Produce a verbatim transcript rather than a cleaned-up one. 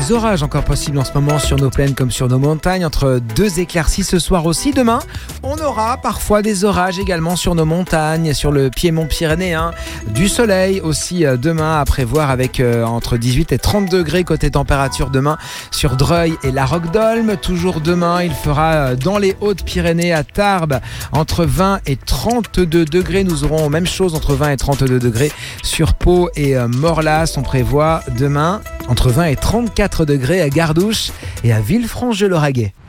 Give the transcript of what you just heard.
des orages encore possibles en ce moment sur nos plaines comme sur nos montagnes, entre deux éclaircies ce soir aussi. Demain, on aura parfois des orages également sur nos montagnes, sur le piémont pyrénéen. Du soleil aussi demain à prévoir avec euh, entre dix-huit et trente degrés côté température demain sur Dreuil et la Roque-d'Olme. Toujours demain, il fera dans les Hautes-Pyrénées à Tarbes entre vingt et trente-deux degrés. Nous aurons même chose entre vingt et trente-deux degrés sur Pau et euh, Morlas. On prévoit demain entre vingt et trente-quatre degrés à Gardouche et à Villefranche-de-Lauragais.